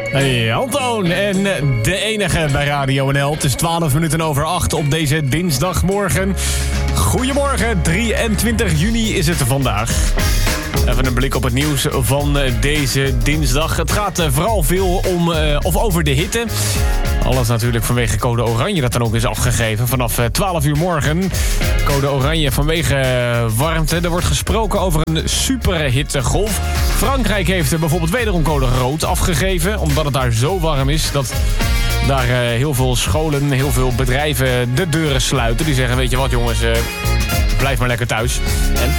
Hey, Antoon en de enige bij Radio NL. Het is 8:12 op deze dinsdagmorgen. Goedemorgen, 23 juni is het vandaag. Even een blik op het nieuws van deze dinsdag. Het gaat vooral veel over de hitte. Alles natuurlijk vanwege code oranje dat dan ook is afgegeven. Vanaf 12 uur morgen. Code oranje vanwege warmte. Er wordt gesproken over een superhittegolf. Frankrijk heeft bijvoorbeeld wederom code rood afgegeven. Omdat het daar zo warm is dat daar heel veel scholen, heel veel bedrijven de deuren sluiten. Die zeggen, weet je wat jongens, blijf maar lekker thuis. En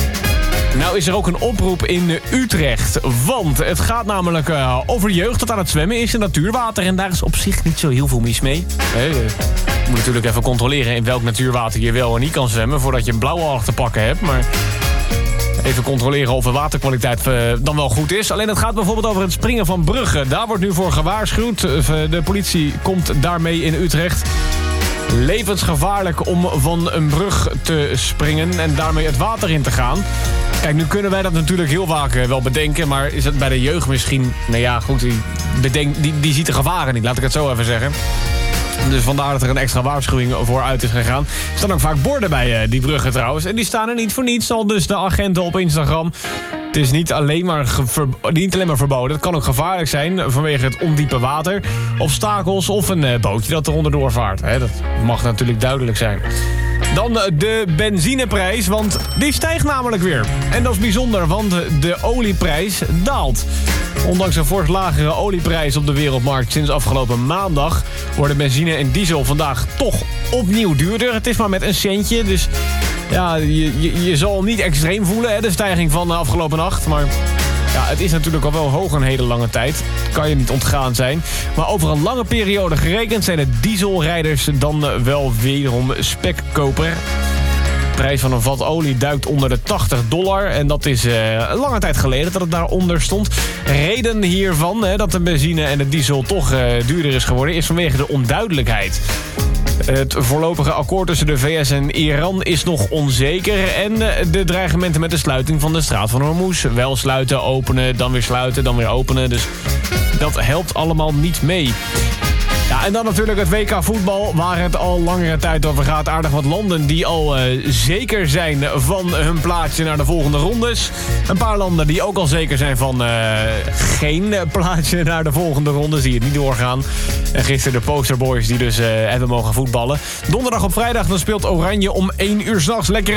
nou is er ook een oproep in Utrecht. Want het gaat namelijk over jeugd dat aan het zwemmen is in natuurwater. En daar is op zich niet zo heel veel mis mee. Je moet natuurlijk even controleren in welk natuurwater je wel en niet kan zwemmen voordat je een blauwalg te pakken hebt. Maar even controleren of de waterkwaliteit dan wel goed is. Alleen het gaat bijvoorbeeld over het springen van bruggen. Daar wordt nu voor gewaarschuwd. De politie komt daarmee in Utrecht. Levensgevaarlijk om van een brug te springen en daarmee het water in te gaan. Kijk, nu kunnen wij dat natuurlijk heel vaak wel bedenken, maar is het bij de jeugd misschien... Nou ja, goed, die ziet de gevaren niet, laat ik het zo even zeggen. Dus vandaar dat er een extra waarschuwing voor uit is gegaan. Er staan ook vaak borden bij die bruggen trouwens. En die staan er niet voor niets, al dus de agenten op Instagram. Het is niet alleen maar verboden. Het kan ook gevaarlijk zijn vanwege het ondiepe water. Obstakels of een bootje dat er onderdoor vaart. Dat mag natuurlijk duidelijk zijn. Dan de benzineprijs, want die stijgt namelijk weer. En dat is bijzonder, want de olieprijs daalt. Ondanks een fors lagere olieprijs op de wereldmarkt sinds afgelopen maandag worden benzine en diesel vandaag toch opnieuw duurder. Het is maar met een centje, dus ja, je zal niet extreem voelen, de stijging van de afgelopen nacht. Maar ja, het is natuurlijk al wel hoog een hele lange tijd. Kan je niet ontgaan zijn. Maar over een lange periode gerekend zijn de dieselrijders dan wel wederom spekkoper. De prijs van een vat olie duikt onder de $80. En dat is een lange tijd geleden dat het daaronder stond. Reden hiervan, dat de benzine en de diesel toch duurder is geworden, is vanwege de onduidelijkheid. Het voorlopige akkoord tussen de VS en Iran is nog onzeker. En de dreigementen met de sluiting van de straat van Hormuz. Wel sluiten, openen, dan weer sluiten, dan weer openen. Dus dat helpt allemaal niet mee. Ja, en dan natuurlijk het WK voetbal, waar het al langere tijd over gaat. Aardig wat landen die al zeker zijn van hun plaatsje naar de volgende rondes. Een paar landen die ook al zeker zijn van geen plaatsje naar de volgende rondes, die het niet doorgaan. En gisteren de Posterboys die dus hebben mogen voetballen. Donderdag op vrijdag dan speelt Oranje om 1 uur 's nachts lekker